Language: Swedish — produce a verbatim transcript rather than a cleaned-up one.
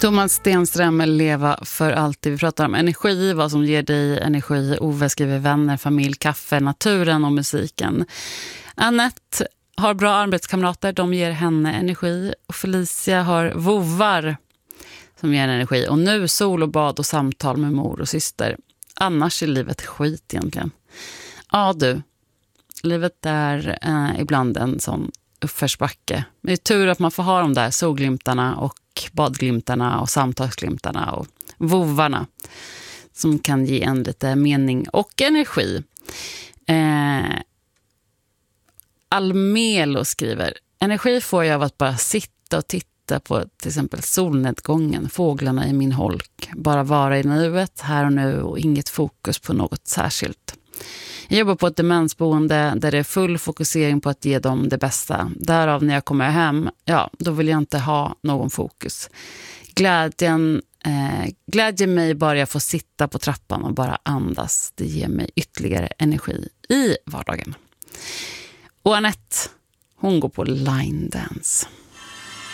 Thomas Stenström, Leva för alltid. Vi pratar om energi, vad som ger dig energi. Ove skriver vänner, familj, kaffe, naturen och musiken. Annette har bra arbetskamrater, de ger henne energi. Och Felicia har vovvar som ger energi. Och nu sol och bad och samtal med mor och syster. Annars är livet skit egentligen. Ja du, livet är eh, ibland en sån uppförsbacke. Det är tur att man får ha de där solglimtarna och badglimtarna och samtalsglimtarna och vovvarna som kan ge en lite mening och energi. Eh, Almelo skriver: energi får jag av att bara sitta och titta på till exempel solnedgången, fåglarna i min holk, bara vara i nuet, här och nu och inget fokus på något särskilt. Jag jobbar på ett demensboende där det är full fokusering på att ge dem det bästa. Därav när jag kommer hem, ja, då vill jag inte ha någon fokus. Glädjen, eh, glädjer mig bara jag får sitta på trappan och bara andas. Det ger mig ytterligare energi i vardagen. Och Annette, hon går på line dance.